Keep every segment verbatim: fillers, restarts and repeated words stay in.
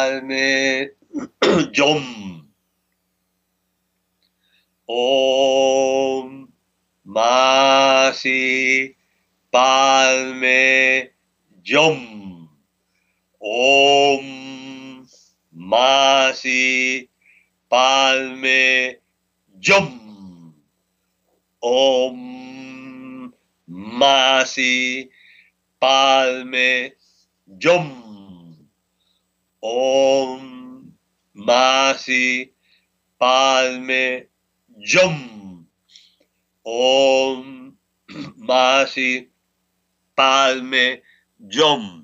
Palme Yom. Om Masi Palme Yom. Om Masi Palme Yom. Om Masi Palme Yom. Om Masi Palme Yom. Om Masi Palme Yom.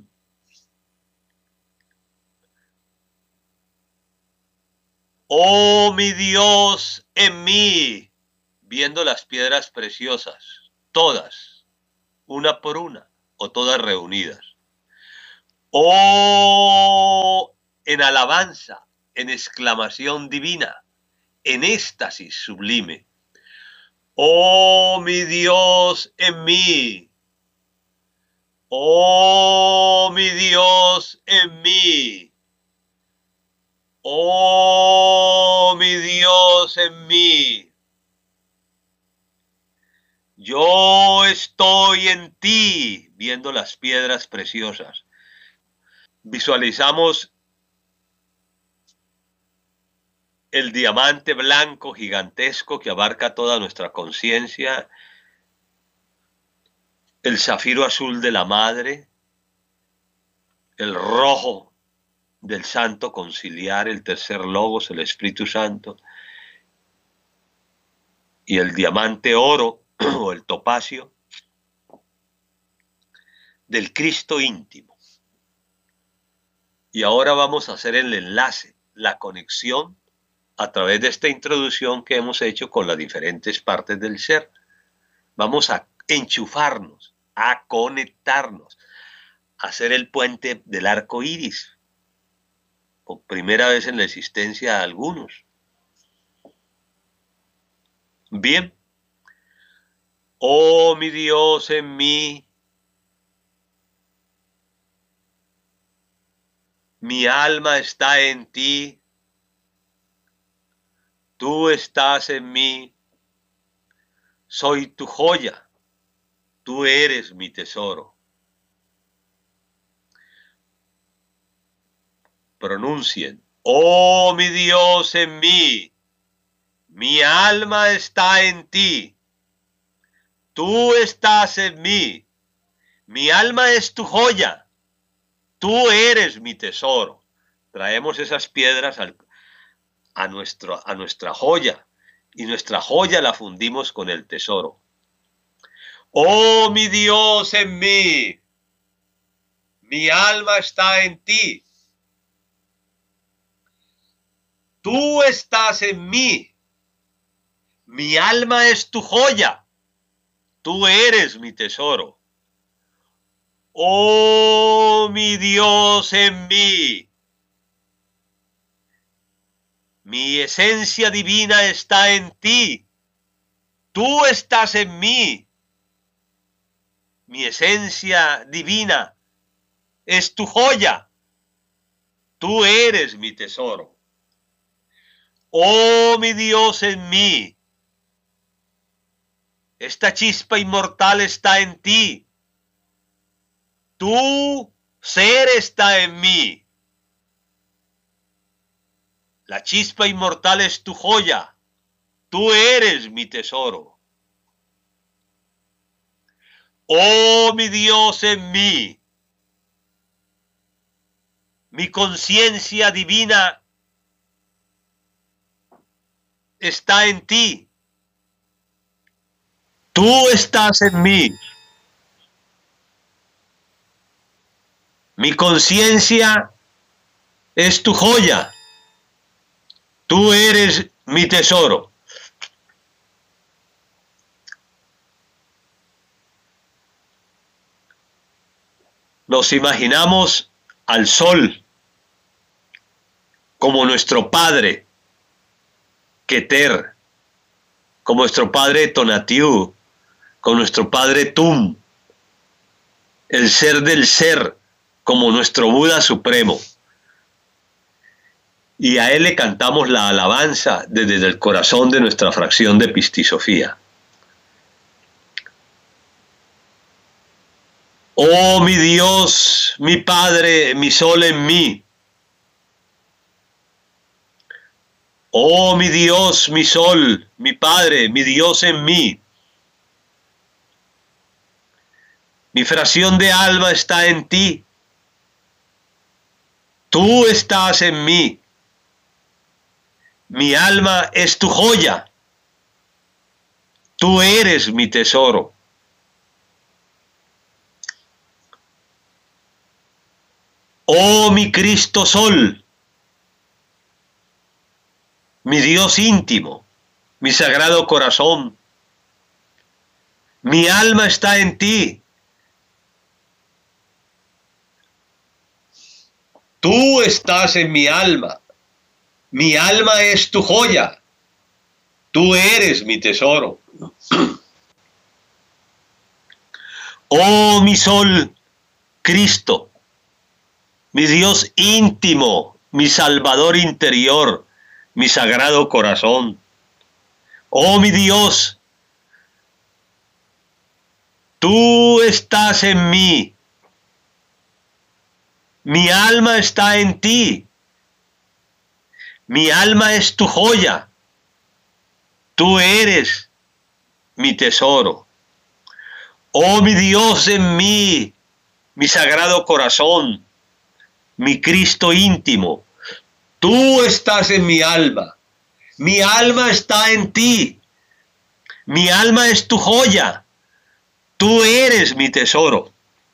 Oh mi Dios en mí, viendo las piedras preciosas, todas, una por una, o todas reunidas. Oh, en alabanza, en exclamación divina, en éxtasis sublime. Oh mi Dios en mí. Oh mi Dios en mí. Oh mi Dios en mí. Yo estoy en ti, viendo las piedras preciosas. Visualizamos el diamante blanco gigantesco que abarca toda nuestra conciencia, el zafiro azul de la Madre, el rojo del Santo Conciliar, el tercer Logos, el Espíritu Santo, y el diamante oro o el topacio del Cristo íntimo. Y ahora vamos a hacer el enlace, la conexión a través de esta introducción que hemos hecho con las diferentes partes del ser. Vamos a enchufarnos, a conectarnos, a hacer el puente del arco iris, por primera vez en la existencia de algunos. Bien. Oh mi Dios en mí, mi alma está en ti, tú estás en mí, soy tu joya, tú eres mi tesoro. Pronuncien, oh mi Dios en mí, mi alma está en ti, tú estás en mí, mi alma es tu joya, tú eres mi tesoro. Traemos esas piedras al, a, nuestro, a nuestra joya y nuestra joya la fundimos con el tesoro. Oh mi Dios en mí, mi alma está en ti, tú estás en mí, mi alma es tu joya, tú eres mi tesoro. Oh mi Dios en mí, mi esencia divina está en ti, tú estás en mí, mi esencia divina es tu joya, tú eres mi tesoro. Oh mi Dios en mí, esta chispa inmortal está en ti, tu ser está en mí. La chispa inmortal es tu joya, tú eres mi tesoro. Oh mi Dios en mí, mi conciencia divina está en ti, tú estás en mí. Mi conciencia es tu joya, tú eres mi tesoro. Nos imaginamos al sol como nuestro padre, Keter, como nuestro padre Tonatiuh, como nuestro padre Tum, el ser del ser, como nuestro Buda supremo. y a Él le cantamos la alabanza desde el corazón de nuestra fracción de Pistisofía. Oh mi Dios, mi Padre, mi sol en mí. Oh mi Dios, mi sol, mi Padre, mi Dios en mí. Mi fracción de alma está en ti. Tú estás en mí. Mi alma es tu joya. Tú eres mi tesoro. Oh mi Cristo Sol, mi Dios íntimo, mi sagrado corazón, mi alma está en ti. Tú estás en mi alma, mi alma es tu joya, tú eres mi tesoro. Oh mi sol, Cristo, mi Dios íntimo, mi Salvador interior, mi sagrado corazón. Oh mi Dios, tú estás en mí. Mi alma está en ti. Mi alma es tu joya. Tú eres mi tesoro. Oh mi Dios en mí, mi sagrado corazón, mi Cristo íntimo, tú estás en mi alma, mi alma está en ti, mi alma es tu joya, tú eres mi tesoro.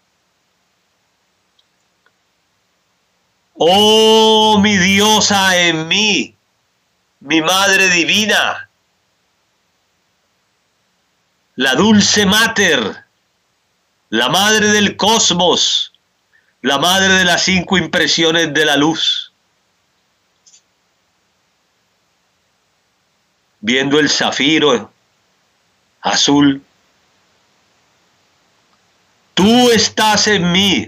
Oh mi diosa en mí, mi Madre Divina, la dulce Mater, la Madre del Cosmos, la Madre de las cinco impresiones de la luz. Viendo el zafiro azul, tú estás en mí,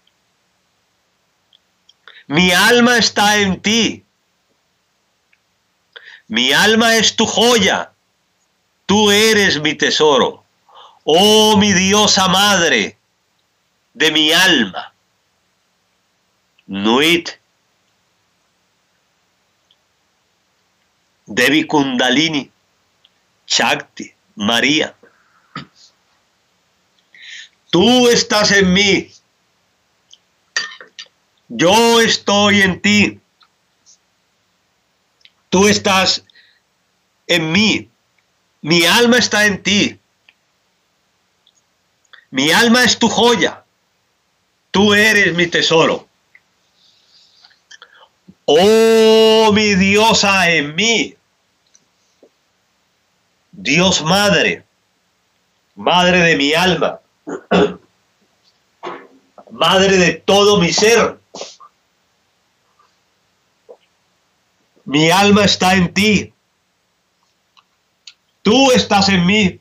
mi alma está en ti, mi alma es tu joya, tú eres mi tesoro, oh mi diosa madre de mi alma. Nuit, Devi Kundalini, Shakti, María. Tú estás en mí. Yo estoy en ti. Tú estás en mí. Mi alma está en ti. Mi alma es tu joya. Tú eres mi tesoro. Oh, mi diosa en mí. Dios Madre, Madre de mi alma, Madre de todo mi ser. Mi alma está en ti. Tú estás en mí.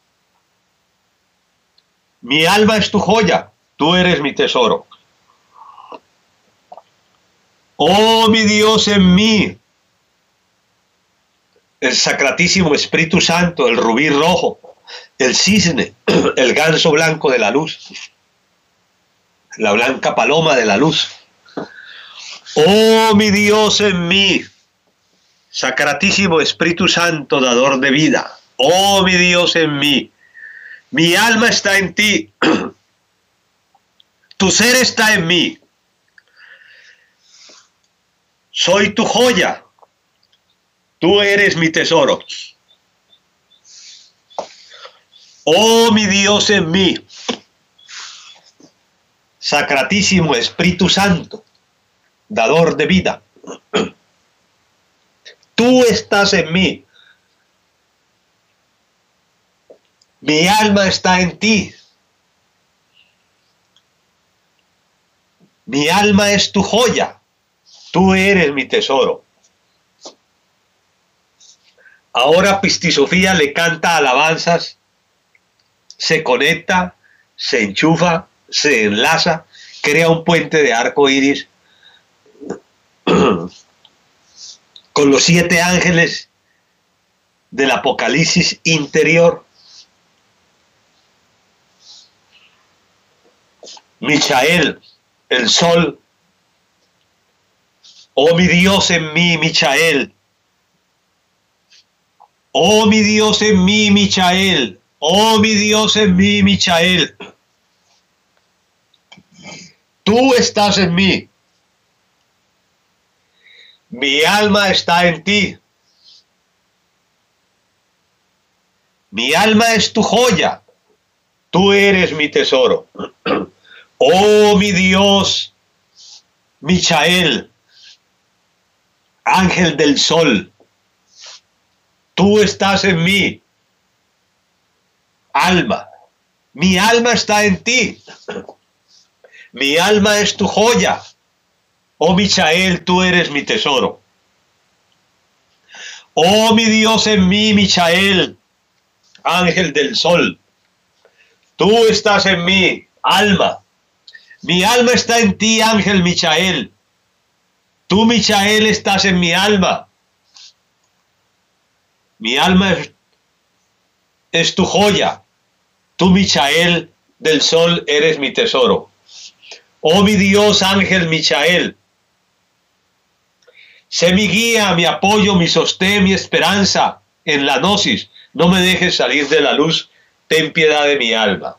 Mi alma es tu joya. Tú eres mi tesoro. Oh, mi Dios en mí. El Sacratísimo Espíritu Santo, el rubí rojo, el cisne, el ganso blanco de la luz, la blanca paloma de la luz. Oh, mi Dios en mí. Sacratísimo Espíritu Santo, dador de vida. Oh, mi Dios en mí. Mi alma está en ti. Tu ser está en mí. Soy tu joya. Tú eres mi tesoro. Oh, mi Dios en mí. Sacratísimo Espíritu Santo, dador de vida. Tú estás en mí. Mi alma está en ti. Mi alma es tu joya. Tú eres mi tesoro. Ahora Pistisofía le canta alabanzas, se conecta, se enchufa, se enlaza, crea un puente de arco iris con los siete ángeles del Apocalipsis interior. Michael, el sol. Oh mi Dios en mí, Michael. Oh mi Dios en mí, Michael. Oh mi Dios en mí, Michael. Tú estás en mí. Mi alma está en ti. Mi alma es tu joya. Tú eres mi tesoro. Oh mi Dios, Michael, ángel del sol. Tú estás en mí. Alma. Mi alma está en ti. Mi alma es tu joya. Oh Michael, tú eres mi tesoro. Oh mi Dios en mí, Michael, ángel del sol. Tú estás en mí, alma. Mi alma está en ti, ángel Michael. Tú, Michael, estás en mi alma. Mi alma es, es tu joya. Tú, Michael, del sol, eres mi tesoro. Oh mi Dios, ángel Michael. Sé mi guía, mi apoyo, mi sostén, mi esperanza en la gnosis. No me dejes salir de la luz. Ten piedad de mi alma.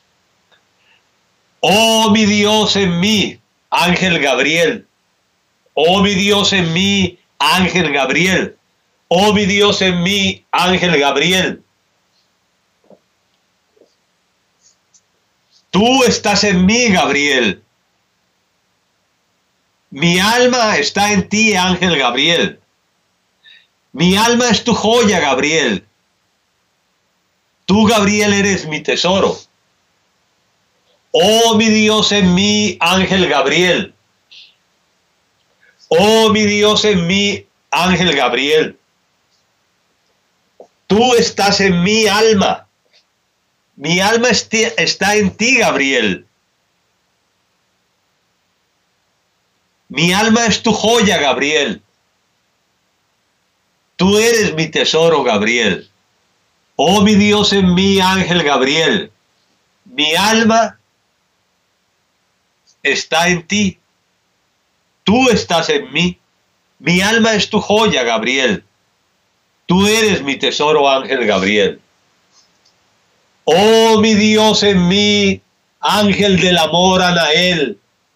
Oh mi Dios en mí, ángel Gabriel. Oh mi Dios en mí, ángel Gabriel. Oh mi Dios en mí, ángel Gabriel. Tú estás en mí, Gabriel. Mi alma está en ti, ángel Gabriel. Mi alma es tu joya, Gabriel. Tú, Gabriel, eres mi tesoro. Oh mi Dios en mí, ángel Gabriel. Oh mi Dios en mí, ángel Gabriel. Tú estás en mi alma. Mi alma está en ti, Gabriel. Mi alma es tu joya, Gabriel. Tú eres mi tesoro, Gabriel. Oh mi Dios en mí, ángel Gabriel. Mi alma está en ti. Tú estás en mí. Mi alma es tu joya, Gabriel. Tú eres mi tesoro, ángel Gabriel. Oh mi Dios en mí, ángel del amor, Anael.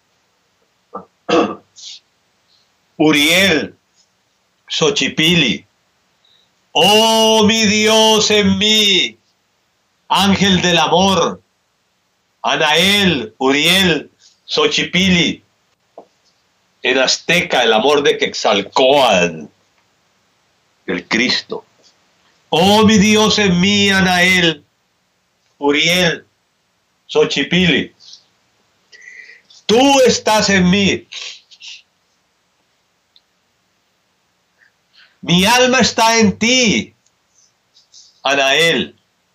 Uriel, Xochipilli. Oh mi Dios en mí, ángel del amor, Anael, Uriel, Xochipilli. En azteca, el amor de Quetzalcóatl, el Cristo. Oh mi Dios en mí, Anael, Uriel, Xochipilli. Tú estás en mí. Mi alma está en ti, Anael.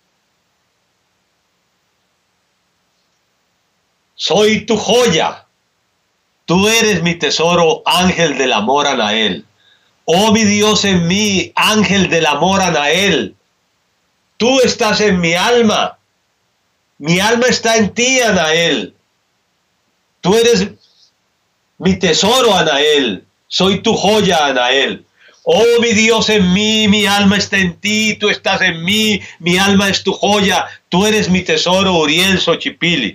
Soy tu joya. Tú eres mi tesoro, ángel del amor, Anael. Oh mi Dios en mí, ángel del amor, Anael. Tú estás en mi alma. Mi alma está en ti, Anael. Tú eres mi tesoro, Anael. Soy tu joya, Anael. Oh mi Dios en mí, mi alma está en ti, tú estás en mí, mi alma es tu joya, tú eres mi tesoro, Uriel, Xochipilli.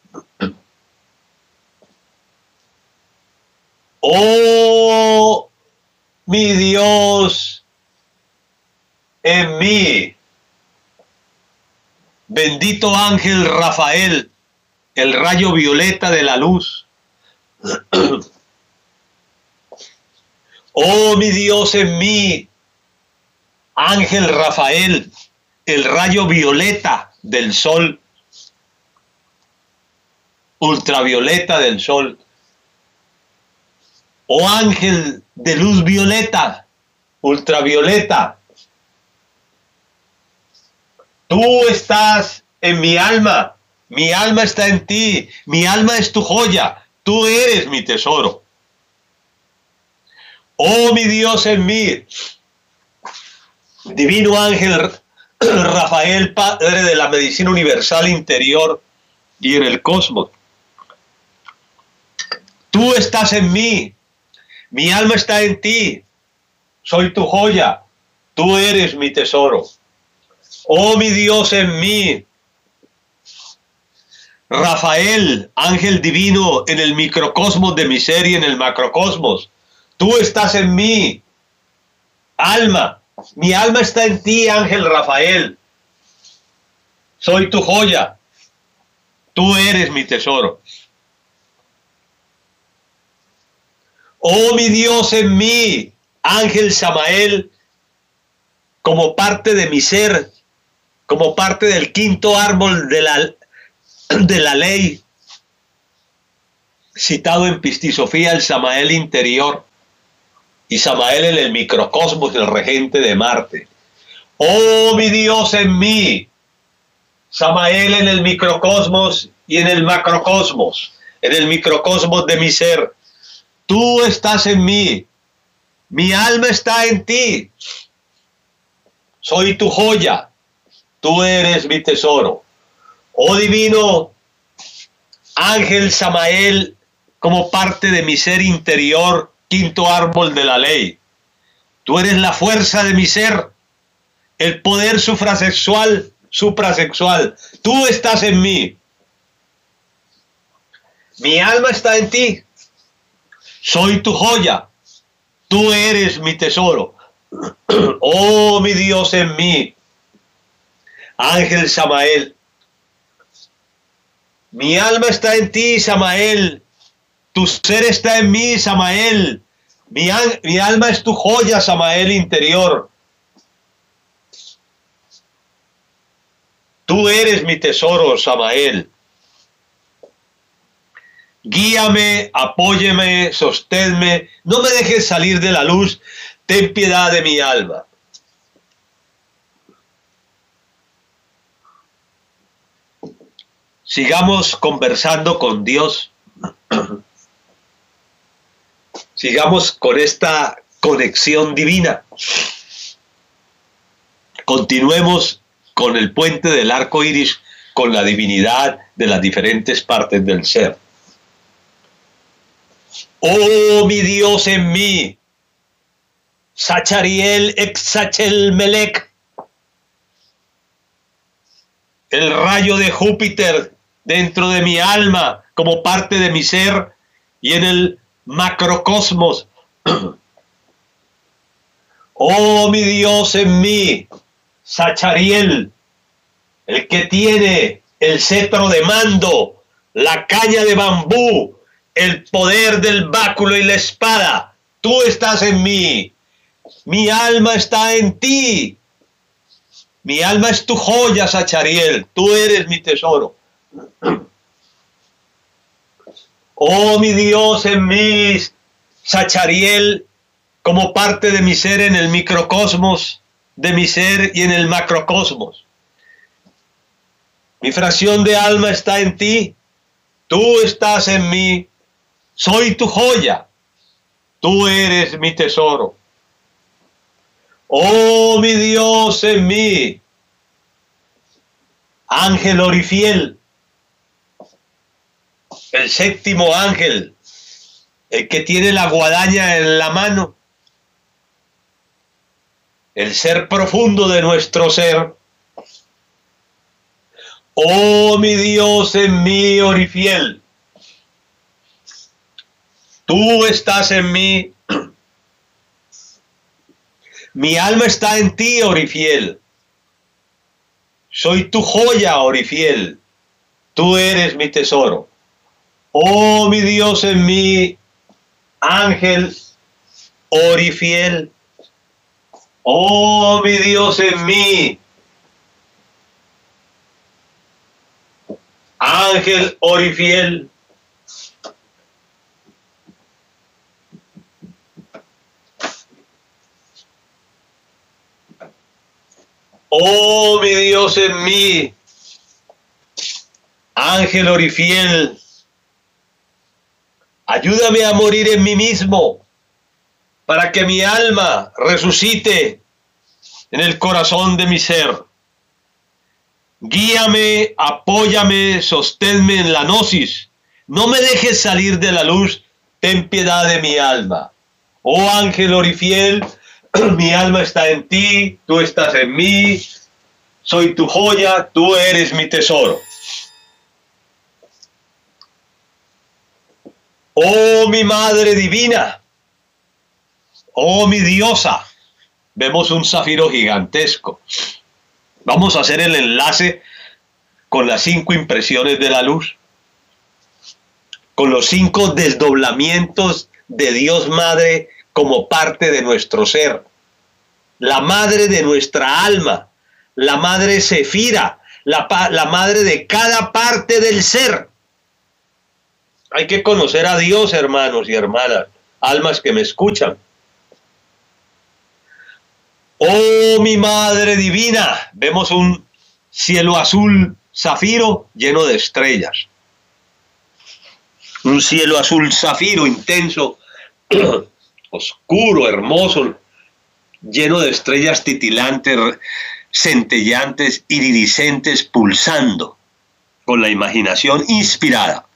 Oh mi Dios en mí, bendito ángel Rafael, el rayo violeta de la luz. Oh mi Dios en mí, ángel Rafael, el rayo violeta del sol, ultravioleta del sol. Oh ángel de luz violeta, ultravioleta. Tú estás en mi alma, mi alma está en ti, mi alma es tu joya, tú eres mi tesoro. Oh mi Dios en mí, divino ángel Rafael, Padre de la medicina universal interior y en el cosmos. Tú estás en mí, mi alma está en ti, soy tu joya, tú eres mi tesoro. Oh mi Dios en mí, Rafael, ángel divino en el microcosmos de mi ser y en el macrocosmos. Tú estás en mí, alma, mi alma está en ti, ángel Rafael. Soy tu joya, tú eres mi tesoro. Oh mi Dios en mí, ángel Samael, como parte de mi ser, como parte del quinto árbol de la, de la ley, citado en Pistisofía, el Samael interior, y Samael en el microcosmos, el regente de Marte. Oh mi Dios en mí, Samael en el microcosmos y en el macrocosmos, en el microcosmos de mi ser. Tú estás en mí, mi alma está en ti, soy tu joya, tú eres mi tesoro. Oh divino ángel Samael, como parte de mi ser interior, quinto árbol de la ley. Tú eres la fuerza de mi ser, el poder suprasexual, suprasexual. Tú estás en mí. Mi alma está en ti. Soy tu joya. Tú eres mi tesoro. Oh, mi Dios en mí. Ángel Samael. Mi alma está en ti, Samael. Tu ser está en mí, Samael. Mi, mi alma es tu joya, Samael interior. Tú eres mi tesoro, Samael. Guíame, apóyeme, sosténme. No me dejes salir de la luz. Ten piedad de mi alma. Sigamos conversando con Dios. Sigamos con esta conexión divina. Continuemos con el puente del arco iris, con la divinidad de las diferentes partes del ser. Oh mi Dios en mí, Sachariel Exachel Melech, el rayo de Júpiter dentro de mi alma como parte de mi ser y en el macrocosmos. Oh mi Dios en mí, Sachariel, el que tiene el cetro de mando, la caña de bambú, el poder del báculo y la espada. Tú estás en mí, mi alma está en ti, mi alma es tu joya, Sachariel, tú eres mi tesoro. Oh mi Dios en mí, Sachariel, como parte de mi ser en el microcosmos de mi ser y en el macrocosmos. Mi fracción de alma está en ti, tú estás en mí, soy tu joya, tú eres mi tesoro. Oh mi Dios en mí, ángel Orifiel, el séptimo ángel, el que tiene la guadaña en la mano, el ser profundo de nuestro ser. Oh mi Dios en mí, Orifiel, tú estás en mí, mi alma está en ti, Orifiel, soy tu joya, Orifiel, tú eres mi tesoro. Oh mi Dios en mí, ángel Orifiel, oh mi Dios en mí, ángel Orifiel, oh mi Dios en mí, ángel Orifiel, ayúdame a morir en mí mismo, para que mi alma resucite en el corazón de mi ser. Guíame, apóyame, sosténme en la gnosis. No me dejes salir de la luz. Ten piedad de mi alma. Oh ángel orifiel, mi alma está en ti, tú estás en mí. Soy tu joya, tú eres mi tesoro. Oh mi madre divina, oh mi diosa. Vemos un zafiro gigantesco. Vamos a hacer el enlace con las cinco impresiones de la luz, con los cinco desdoblamientos de Dios Madre como parte de nuestro ser. La madre de nuestra alma, la madre Sefira, la, la madre de cada parte del ser. Hay que conocer a Dios, hermanos y hermanas, almas que me escuchan. Oh, mi madre divina, vemos un cielo azul zafiro lleno de estrellas. Un cielo azul zafiro intenso, oscuro, hermoso, lleno de estrellas titilantes, centellantes, iridiscentes, pulsando con la imaginación inspirada.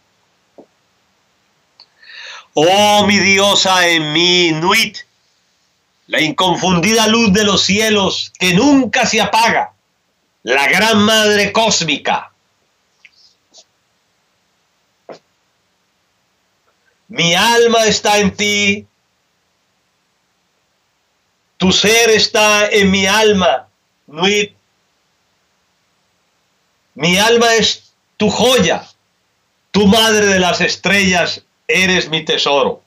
Oh, mi diosa en mí, Nuit, la inconfundida luz de los cielos que nunca se apaga, la gran madre cósmica. Mi alma está en ti, tu ser está en mi alma, Nuit. Mi alma es tu joya, tu madre de las estrellas, eres mi tesoro.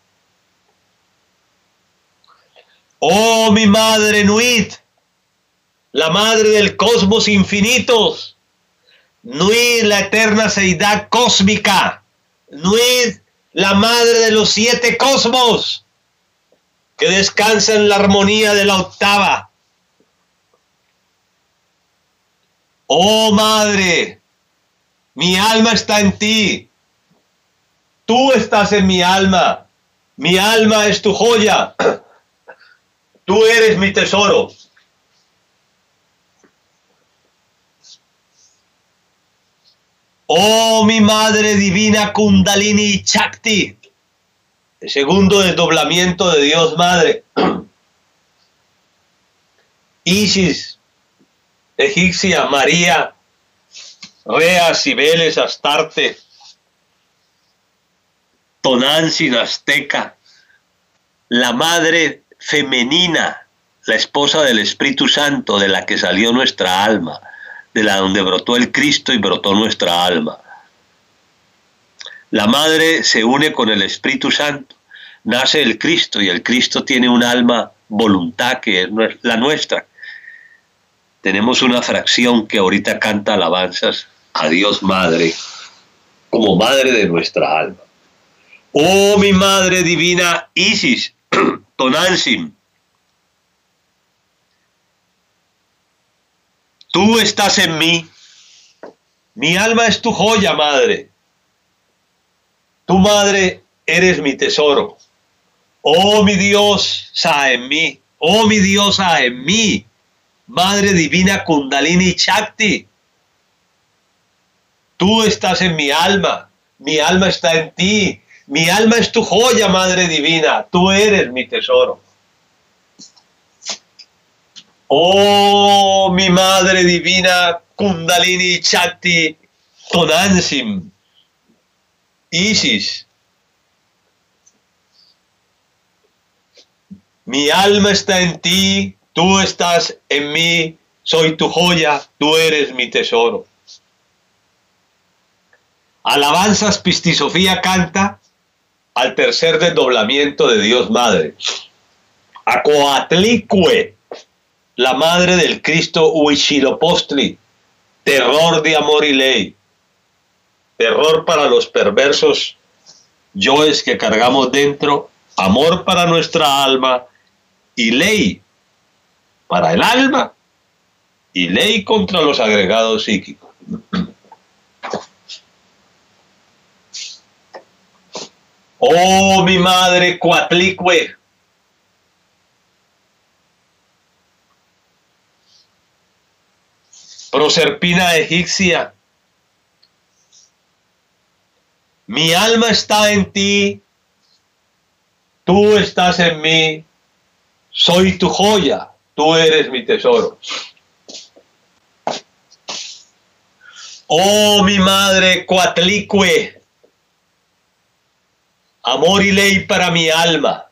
Oh, mi madre Nuit, la madre del cosmos infinitos, Nuit, la eterna seidad cósmica, Nuit, la madre de los siete cosmos, que descansa en la armonía de la octava. Oh madre, mi alma está en ti, tú estás en mi alma, mi alma es tu joya, tú eres mi tesoro. Oh mi madre divina Kundalini Chakti, el segundo desdoblamiento de Dios Madre. Isis, egipcia, María, Rea, Cibeles, Astarte, Tonantzin, azteca, la madre femenina, la esposa del Espíritu Santo, de la que salió nuestra alma, de la donde brotó el Cristo y brotó nuestra alma. La madre se une con el Espíritu Santo, nace el Cristo y el Cristo tiene un alma, voluntad que es la nuestra. Tenemos una fracción que ahorita canta alabanzas a Dios Madre, como madre de nuestra alma. Oh mi madre divina Isis, Tonantzin, tú estás en mí, mi alma es tu joya, madre. Tu madre eres mi tesoro. Oh mi diosa en mí, oh mi diosa en mí, madre divina Kundalini Chakti. Tú estás en mi alma, mi alma está en ti, mi alma es tu joya, madre divina, tú eres mi tesoro. Oh mi madre divina Kundalini Chakti Tonantzin, Isis, mi alma está en ti, tú estás en mí, soy tu joya, tú eres mi tesoro. Alabanzas Pistisofía canta al tercer desdoblamiento de Dios Madre. A Coatlicue, la madre del Cristo Huitzilopochtli, terror de amor y ley. Terror para los perversos yoes que cargamos dentro, amor para nuestra alma y ley para el alma y ley contra los agregados psíquicos. Oh mi madre Coatlicue, Proserpina egipcia, mi alma está en ti, tú estás en mí, soy tu joya, tú eres mi tesoro. Oh, mi madre Coatlicue, amor y ley para mi alma.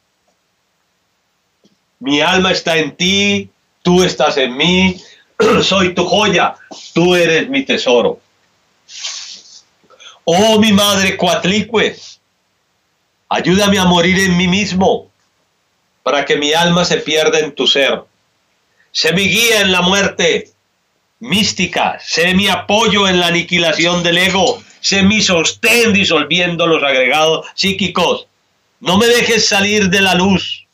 Mi alma está en ti, tú estás en mí, soy tu joya, tú eres mi tesoro. Oh, mi madre Coatlicue, ayúdame a morir en mí mismo, para que mi alma se pierda en tu ser. Sé mi guía en la muerte mística, sé mi apoyo en la aniquilación del ego, sé mi sostén disolviendo los agregados psíquicos. No me dejes salir de la luz,